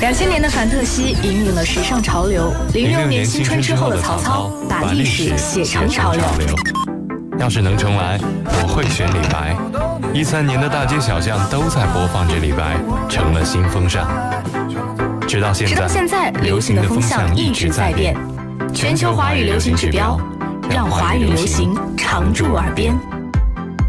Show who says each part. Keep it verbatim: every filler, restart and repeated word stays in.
Speaker 1: 两千年的凡特西引领了时尚潮流，零六年新春之后的曹操把历史写成潮流。
Speaker 2: 要是能重来，我会选李白。一三年的大街小巷都在播放着李白，成了新风尚。直到现在，
Speaker 1: 直到现在，流行的风向一直在变。全球华语流行指标，让华语流行常驻耳边。